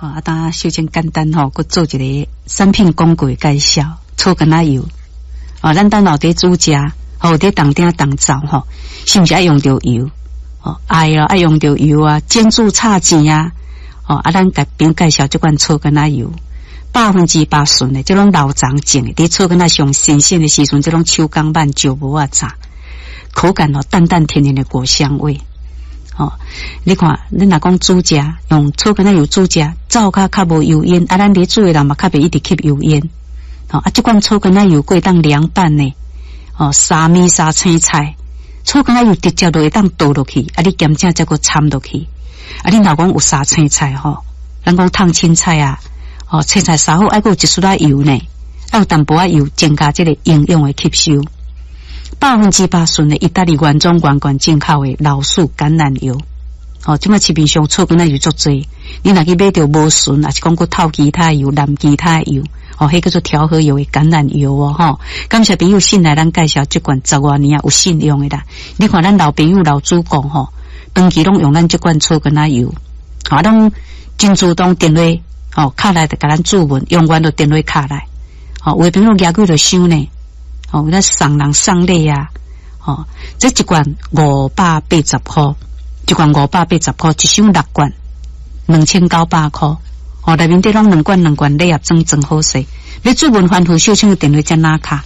啊，当首先简单吼，佮做一个产品广告介绍，草根仔油。咱当老爹煮食，伫当鼎当灶吼，是毋是爱用到油？爱用到油啊，煎煮炒煎啊，咱甲朋友介绍这款草根仔油，100%纯的，这种老长种的，伫草根仔上新鲜的时阵，这种手工慢石磨啊炸，口感淡淡甜甜的果香味。你看，你若讲煮食用草根仔油煮食，灶较无油烟，咱伫煮的人嘛较袂一直吸油烟。这款草根仔油过当凉拌呢，沙米沙青菜，草根仔油直接就会当倒落去，你咸正再个掺落去。你若讲有沙青菜咱讲烫青菜啊，青菜烧好，还有一丝仔油呢，还有淡薄仔油，增加这个营养的吸收。100%纯的意大利原装原罐进口的老树橄榄油。即摆市面上草根仔油足多，你若去买到无纯，还是讲过透其他油、蓝其他油，迄叫做调和油的橄榄油感谢朋友信来咱介绍这款10多年有信用的啦。你看咱老朋友老主讲长期拢用咱这款草根仔油，拢真主动电话敲来就甲咱注文，永远都电话敲来，有的朋友牙骨就伤呢，咱送人送礼啊，这一罐580块。一罐580块，一箱6罐，2900块。内面这拢2罐礼盒装好势。要注文欢呼小青的电话在哪卡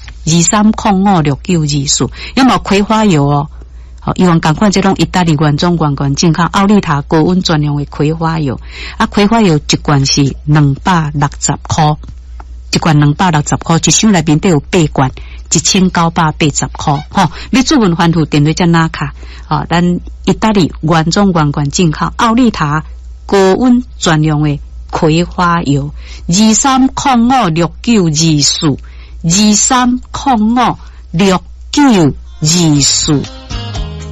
？23056924，要么葵花油以往赶快这种意大利原装原罐进口奥利塔高温专用的葵花油，葵花油一罐是260块，一罐260块，一箱内面都有8罐。1980块，要注文欢呼电话在哪卡？咱意大利原装原罐进口奥利塔高温专用的葵花油，23056924，23056924。